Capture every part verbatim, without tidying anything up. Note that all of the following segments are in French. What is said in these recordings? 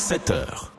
sept heures.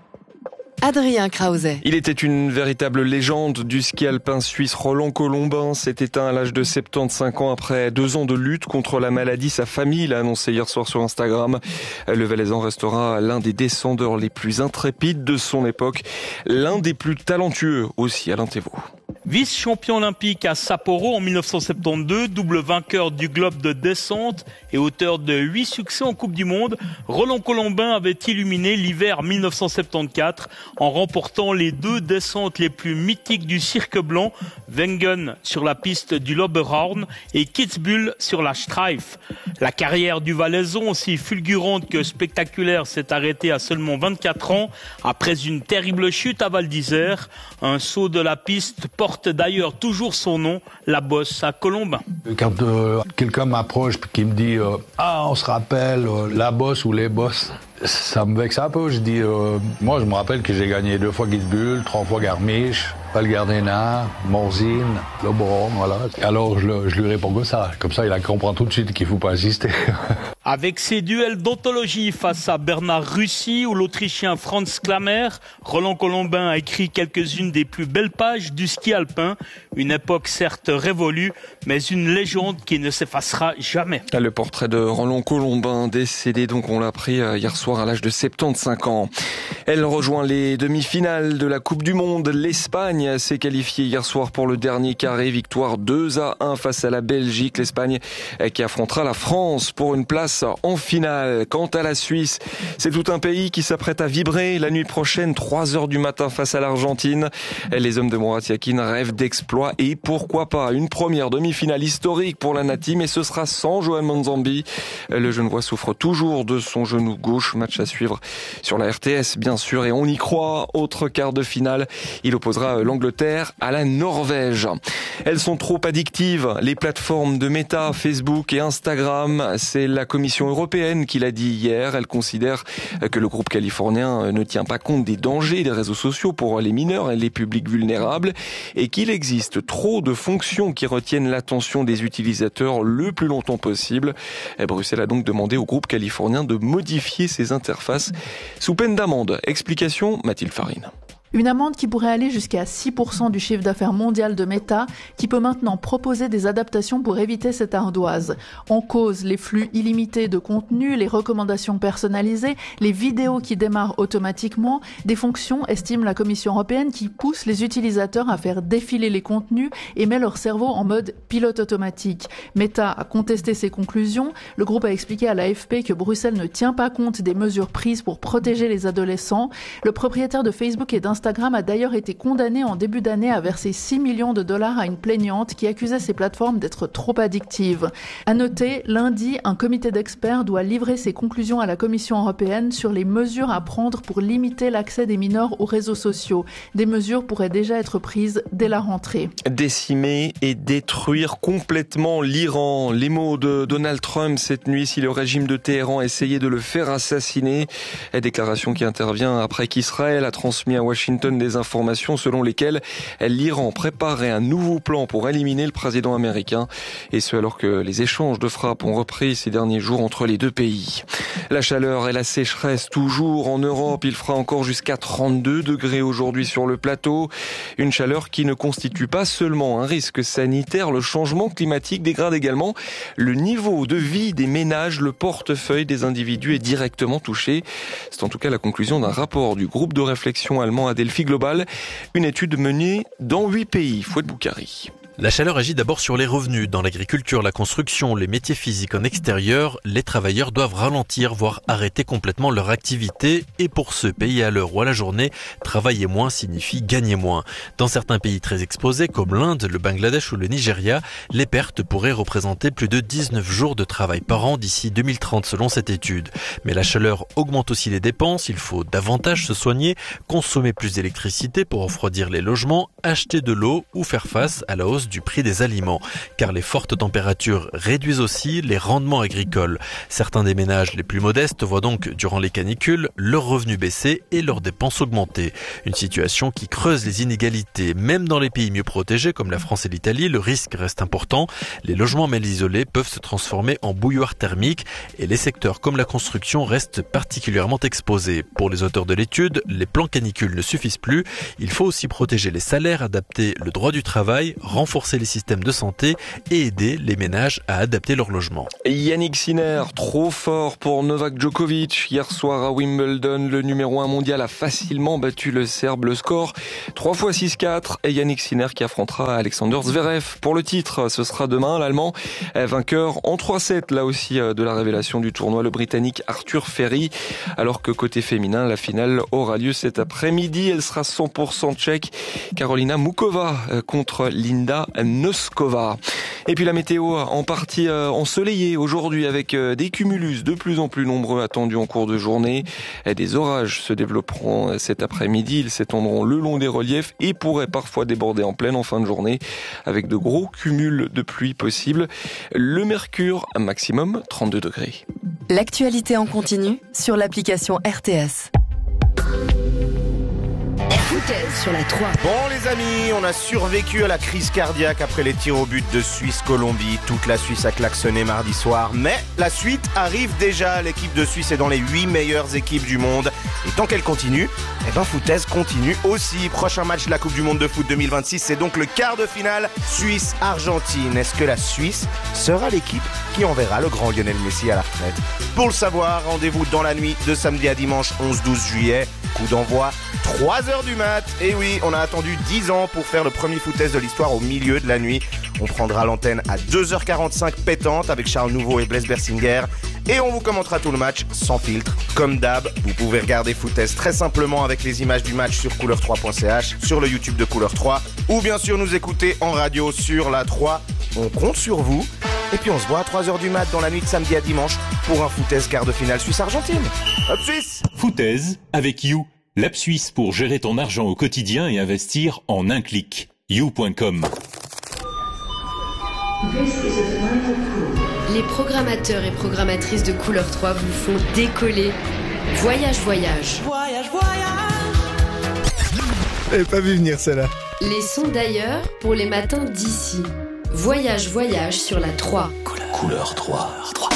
Adrien Krause. Il était une véritable légende du ski alpin suisse. Roland Colombin s'est éteint à l'âge de soixante-quinze ans après deux ans de lutte contre la maladie. Sa famille l'a annoncé hier soir sur Instagram. Le Valaisan restera l'un des descendeurs les plus intrépides de son époque, l'un des plus talentueux aussi, Alain Thévaux. Vice-champion olympique à Sapporo en mille neuf cent soixante-douze, double vainqueur du globe de descente et auteur de huit succès en Coupe du Monde, Roland Colombin avait illuminé l'hiver mille neuf cent soixante-quatorze en remportant les deux descentes les plus mythiques du cirque blanc, Wengen sur la piste du Loberhorn et Kitzbühel sur la Streif. La carrière du Valaisan, aussi fulgurante que spectaculaire, s'est arrêtée à seulement vingt-quatre ans après une terrible chute à Val d'Isère. Un saut de la piste porte d'ailleurs toujours son nom, la bosse à Colombin. Quand euh, quelqu'un m'approche et qui me dit euh, « Ah, on se rappelle, euh, la bosse ou les bosses », ça me vexe un peu. Je dis euh, moi, je me rappelle que j'ai gagné deux fois Kitzbühel, trois fois Garmisch, Val-Gardena, Morzine, Loberhorn, voilà. Alors je, le, je lui réponds comme ça. Comme ça, il comprend tout de suite qu'il ne faut pas insister. Avec ses duels d'anthologie face à Bernard Russi ou l'Autrichien Franz Klammer, Roland Colombin a écrit quelques-unes des plus belles pages du ski alpin. Une époque certes révolue, mais une légende qui ne s'effacera jamais. Le portrait de Roland Colombin, décédé donc, on l'a appris hier soir à l'âge de soixante-quinze ans. Elle rejoint les demi-finales de la Coupe du Monde. L'Espagne s'est qualifiée hier soir pour le dernier carré. Victoire deux à un face à la Belgique. L'Espagne qui affrontera la France pour une place en finale. Quant à la Suisse, c'est tout un pays qui s'apprête à vibrer la nuit prochaine, trois heures du matin face à l'Argentine. Les hommes de Murat Yakin rêvent d'exploits et pourquoi pas une première demi-finale historique pour la Nati, mais ce sera sans Johan Manzambi. Le Genevois souffre toujours de son genou gauche. Match à suivre sur la R T S, bien sûr, et on y croit. Autre quart de finale, il opposera l'Angleterre à la Norvège. Elles sont trop addictives, les plateformes de Meta, Facebook et Instagram. C'est la Commission européenne qui l'a dit hier. Elle considère que le groupe californien ne tient pas compte des dangers des réseaux sociaux pour les mineurs et les publics vulnérables et qu'il existe trop de fonctions qui retiennent l'attention des utilisateurs le plus longtemps possible. Et Bruxelles a donc demandé au groupe californien de modifier ses interfaces sous peine d'amende. Explication, Mathilde Farine. Une amende qui pourrait aller jusqu'à six pour cent du chiffre d'affaires mondial de Meta, qui peut maintenant proposer des adaptations pour éviter cette ardoise. En cause, les flux illimités de contenu, les recommandations personnalisées, les vidéos qui démarrent automatiquement, des fonctions, estime la Commission européenne, qui poussent les utilisateurs à faire défiler les contenus et met leur cerveau en mode pilote automatique. Meta a contesté ces conclusions. Le groupe a expliqué à l'A F P que Bruxelles ne tient pas compte des mesures prises pour protéger les adolescents. Le propriétaire de Facebook et d'Instagram Instagram a d'ailleurs été condamné en début d'année à verser six millions de dollars à une plaignante qui accusait ces plateformes d'être trop addictives. À noter, lundi, un comité d'experts doit livrer ses conclusions à la Commission européenne sur les mesures à prendre pour limiter l'accès des mineurs aux réseaux sociaux. Des mesures pourraient déjà être prises dès la rentrée. Décimer et détruire complètement l'Iran. Les mots de Donald Trump cette nuit si le régime de Téhéran essayait de le faire assassiner. La déclaration qui intervient après qu'Israël a transmis à Washington des informations selon lesquelles l'Iran préparait un nouveau plan pour éliminer le président américain. Et ce alors que les échanges de frappes ont repris ces derniers jours entre les deux pays. La chaleur et la sécheresse toujours en Europe. Il fera encore jusqu'à trente-deux degrés aujourd'hui sur le plateau. Une chaleur qui ne constitue pas seulement un risque sanitaire. Le changement climatique dégrade également le niveau de vie des ménages. Le portefeuille des individus est directement touché. C'est en tout cas la conclusion d'un rapport du groupe de réflexion allemand Adelphi Global, une étude menée dans huit pays. Fouad Boukari. La chaleur agit d'abord sur les revenus. Dans l'agriculture, la construction, les métiers physiques en extérieur, les travailleurs doivent ralentir, voire arrêter complètement leur activité. Et pour ceux payés à l'heure ou à la journée, travailler moins signifie gagner moins. Dans certains pays très exposés, comme l'Inde, le Bangladesh ou le Nigeria, les pertes pourraient représenter plus de dix-neuf jours de travail par an d'ici deux mille trente selon cette étude. Mais la chaleur augmente aussi les dépenses. Il faut davantage se soigner, consommer plus d'électricité pour refroidir les logements, acheter de l'eau ou faire face à la hausse hausse du prix des aliments, car les fortes températures réduisent aussi les rendements agricoles. Certains des ménages les plus modestes voient donc, durant les canicules, leurs revenus baisser et leurs dépenses augmenter. Une situation qui creuse les inégalités. Même dans les pays mieux protégés, comme la France et l'Italie, le risque reste important. Les logements mal isolés peuvent se transformer en bouilloire thermique et les secteurs comme la construction restent particulièrement exposés. Pour les auteurs de l'étude, les plans canicules ne suffisent plus. Il faut aussi protéger les salaires, adapter le droit du travail, renforcer les systèmes de santé et aider les ménages à adapter leur logement. Yannick Sinner, trop fort pour Novak Djokovic. Hier soir à Wimbledon, le numéro un mondial a facilement battu le Serbe. Le score trois fois six quatre et Yannick Sinner qui affrontera Alexander Zverev pour le titre. Ce sera demain. L'Allemand vainqueur en trois sept, là aussi de la révélation du tournoi, le Britannique Arthur Ferry. Alors que côté féminin, la finale aura lieu cet après-midi. Elle sera cent pour cent tchèque. Karolina Mukova contre Linda Noskova. Et puis la météo en partie ensoleillée aujourd'hui avec des cumulus de plus en plus nombreux attendus en cours de journée. Des orages se développeront cet après-midi. Ils s'étendront le long des reliefs et pourraient parfois déborder en pleine en fin de journée avec de gros cumuls de pluie possibles. Le mercure, un maximum trente-deux degrés. L'actualité en continu sur l'application R T S. Foutaise sur la trois. Bon les amis, on a survécu à la crise cardiaque après les tirs au but de Suisse-Colombie. Toute la Suisse a klaxonné mardi soir, mais la suite arrive déjà. L'équipe de Suisse est dans les huit meilleures équipes du monde. Et tant qu'elle continue, eh ben foutaise continue aussi. Prochain match de la Coupe du Monde de foot deux mille vingt-six, c'est donc le quart de finale Suisse-Argentine. Est-ce que la Suisse sera l'équipe qui enverra le grand Lionel Messi à la retraite? Pour le savoir, rendez-vous dans la nuit de samedi à dimanche onze douze juillet. Coup d'envoi trois heures du mat. Et oui, on a attendu dix ans pour faire le premier foutaise de l'histoire au milieu de la nuit. On prendra l'antenne à deux heures quarante-cinq pétante avec Charles Nouveau et Blaise Bersinger. Et on vous commentera tout le match sans filtre, comme d'hab. Vous pouvez regarder foutaise très simplement avec les images du match sur couleur trois point c h, sur le YouTube de Couleur trois, ou bien sûr nous écouter en radio sur la trois. On compte sur vous. Et puis on se voit à trois heures du mat dans la nuit de samedi à dimanche pour un foutaise quart de finale Suisse-Argentine. Hop Suisse! Foutaise avec You, l'app suisse pour gérer ton argent au quotidien et investir en un clic. you point com. Les programmateurs et programmatrices de Couleur trois vous font décoller. Voyage, voyage. Voyage, voyage. J'avais pas vu venir celle-là. Les sons d'ailleurs pour les matins d'ici. Voyage, voyage sur la trois. Couleur trois.